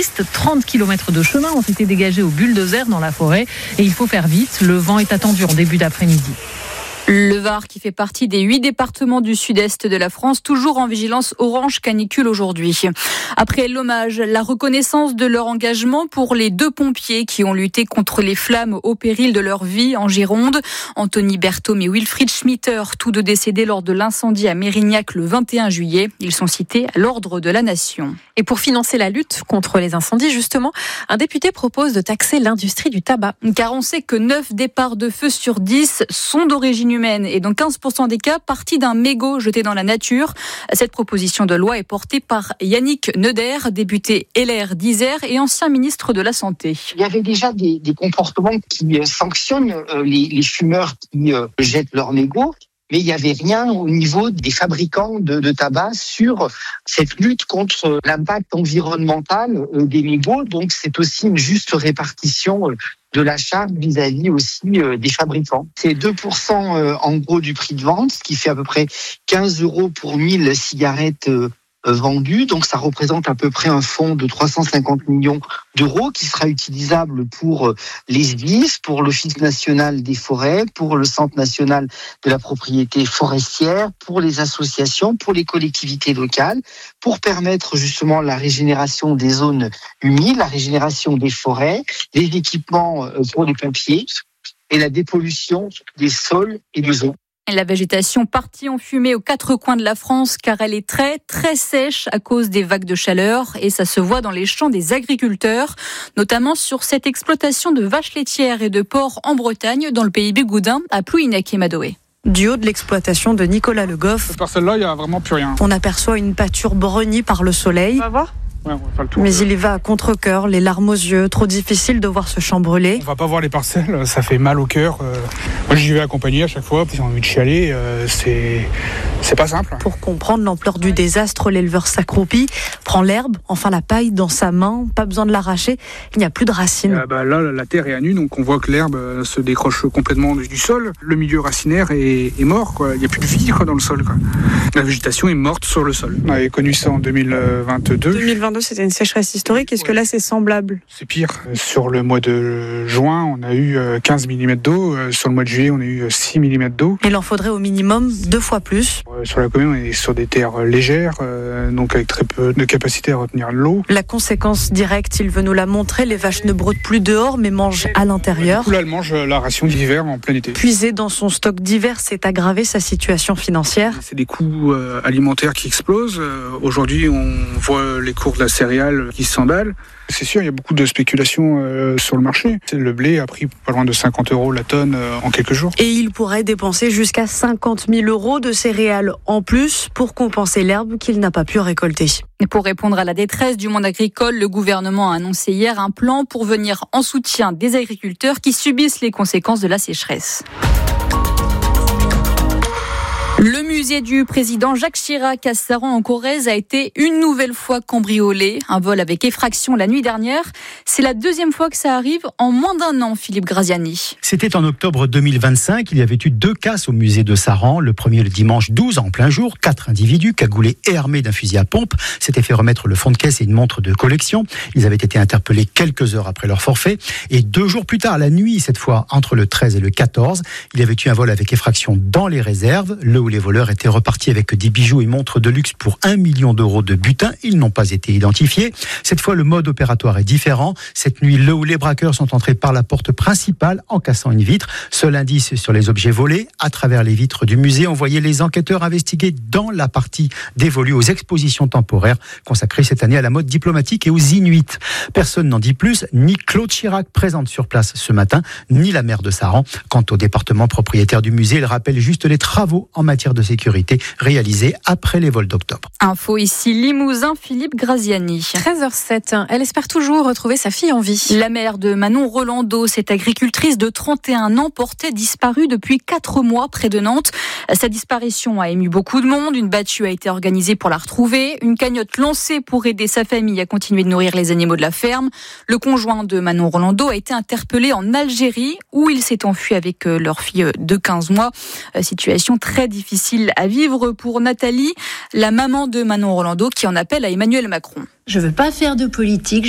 piste. 30 km de chemin ont été dégagés au bulldozer dans la forêt et il faut faire vite. Le vent est attendu en début d'après-midi. Le Var, qui fait partie des 8 départements du sud-est de la France, toujours en vigilance orange canicule aujourd'hui. Après l'hommage, la reconnaissance de leur engagement pour les 2 pompiers qui ont lutté contre les flammes au péril de leur vie en Gironde. Anthony Berthaume et Wilfried Schmitter, tous 2 décédés lors de l'incendie à Mérignac le 21 juillet. Ils sont cités à l'ordre de la Nation. Et pour financer la lutte contre les incendies, justement, un député propose de taxer l'industrie du tabac. Car on sait que 9 départs de feu sur 10 sont d'origine humaine et dans 15% des cas partis d'un mégot jeté dans la nature. Cette proposition de loi est portée par Yannick Neuder, député LR d'Isère et ancien ministre de la Santé. Il y avait déjà des comportements qui sanctionnent les fumeurs qui jettent leur mégot. Mais il n'y avait rien au niveau des fabricants de tabac sur cette lutte contre l'impact environnemental des mégots. Donc c'est aussi une juste répartition de la charge vis-à-vis aussi des fabricants. C'est 2% en gros du prix de vente, ce qui fait à peu près 15 € pour 1000 cigarettes vendues. Donc ça représente à peu près un fonds de 350 millions d'euros qui sera utilisable pour les SDIS, pour l'Office national des forêts, pour le Centre national de la propriété forestière, pour les associations, pour les collectivités locales, pour permettre justement la régénération des zones humides, la régénération des forêts, les équipements pour les pompiers et la dépollution des sols et des eaux. La végétation partie en fumée aux 4 coins de la France car elle est très très sèche à cause des vagues de chaleur et ça se voit dans les champs des agriculteurs, notamment sur cette exploitation de vaches laitières et de porcs en Bretagne dans le pays Bigoudin à Plouhinec et Madoé. Du haut de l'exploitation de Nicolas Le Goff, cette parcelle-là, il n'y a vraiment plus rien. On aperçoit une pâture breunie par le soleil. On va voir ? Ouais, on va faire le tour. Mais il y va à contre-cœur, les larmes aux yeux, trop difficile de voir ce champ brûler. On va pas voir les parcelles, ça fait mal au cœur. Moi j'y vais accompagner à chaque fois, ils ont envie de chialer, c'est pas simple. Pour comprendre l'ampleur du désastre, l'éleveur s'accroupit, prend l'herbe, enfin la paille dans sa main, pas besoin de l'arracher, il n'y a plus de racines. Là, la terre est à nu, donc on voit que l'herbe se décroche complètement du sol. Le milieu racinaire est mort, quoi. Il n'y a plus de vie dans le sol, quoi. La végétation est morte sur le sol. On avait connu ça en 2022. 2022, c'était une sécheresse historique. Est-ce que là, c'est semblable ? C'est pire. Sur le mois de juin, on a eu 15 mm d'eau. Sur le mois de juillet, on a eu 6 mm d'eau. Il en faudrait au minimum 2 fois plus. Sur la commune, on est sur des terres légères, donc avec très peu de capacité à retenir l'eau. La conséquence directe, il veut nous la montrer, les vaches ne broutent plus dehors, mais mangent à l'intérieur. Là, elles mangent la ration d'hiver en plein été. Puiser dans son stock d'hiver, c'est aggraver sa situation financière. C'est des coûts alimentaires qui explosent. Aujourd'hui, on voit les cours de la céréale qui s'emballent. C'est sûr, il y a beaucoup de spéculation sur le marché. Le blé a pris pas loin de 50 € la tonne en quelques jours. Et il pourrait dépenser jusqu'à 50 000 € de céréales en plus pour compenser l'herbe qu'il n'a pas pu récolter. Et pour répondre à la détresse du monde agricole, le gouvernement a annoncé hier un plan pour venir en soutien des agriculteurs qui subissent les conséquences de la sécheresse. Le musée du président Jacques Chirac à Saran en Corrèze a été une nouvelle fois cambriolé. Un vol avec effraction la nuit dernière. C'est la 2e fois que ça arrive en moins d'1 an, Philippe Graziani. C'était en octobre 2025. Il y avait eu 2 casses au musée de Saran. Le premier le dimanche 12 en plein jour. 4 individus cagoulés et armés d'un fusil à pompe s'étaient fait remettre le fond de caisse et une montre de collection. Ils avaient été interpellés quelques heures après leur forfait. Et 2 jours plus tard, la nuit cette fois, entre le 13 et le 14, il y avait eu un vol avec effraction dans les réserves. Où les voleurs étaient repartis avec des bijoux et montres de luxe pour 1 million d'euros de butin. Ils n'ont pas été identifiés. Cette fois, le mode opératoire est différent. Cette nuit, où les braqueurs sont entrés par la porte principale en cassant une vitre. Seul indice sur les objets volés. À travers les vitres du musée, on voyait les enquêteurs investiguer dans la partie dévolue aux expositions temporaires consacrées cette année à la mode diplomatique et aux Inuits. Personne n'en dit plus, ni Claude Chirac présente sur place ce matin, ni la maire de Saran. Quant au département propriétaire du musée, il rappelle juste les travaux en matière de sécurité réalisés après les vols d'octobre. Info ici Limousin, Philippe Graziani. 13h07, elle espère toujours retrouver sa fille en vie. La mère de Manon Rolando, cette agricultrice de 31 ans, portée disparue depuis 4 mois près de Nantes. Sa disparition a ému beaucoup de monde. Une battue a été organisée pour la retrouver. Une cagnotte lancée pour aider sa famille à continuer de nourrir les animaux de la ferme. Le conjoint de Manon Rolando a été interpellé en Algérie où il s'est enfui avec leur fille de 15 mois. Situation très difficile à vivre pour Nathalie, la maman de Manon Rolando, qui en appelle à Emmanuel Macron. Je veux pas faire de politique.